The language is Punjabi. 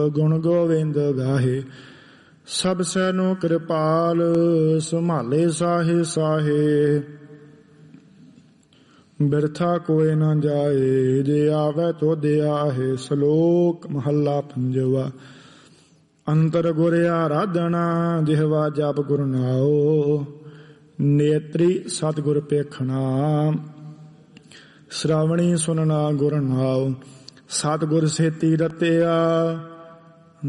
ਗੁਣ ਗੋਵਿੰਦ ਗਾਹੇ। ਸਭ ਸੈਨੋ ਕਿਰਪਾਲ ਸੰਭਾਲੇ ਸਾਹੇ ਸਾਹੇ। ਬਿਰਥਾ ਕੋਇ ਨਾ ਜਾਏ ਜੇ ਆਵੈ ਤੁਧ ਆਹੇ। ਸ਼ਲੋਕ ਮਹੱਲਾ ਪੰਜਵਾ। ਅੰਤਰ ਗੁਰ ਆਰਾਧਨਾ ਜਿਹਵਾ ਜਪ ਗੁਰ ਨਾਉ। ਨੇਤਰੀ ਸਤਿਗੁਰ ਪੇਖਣਾ ਸ਼ਰਾਵਣੀ ਸੁਨਣਾ ਗੁਰ ਨਾਉ। ਸਤਿਗੁਰ ਸੇਤੀ ਰਤਿਆ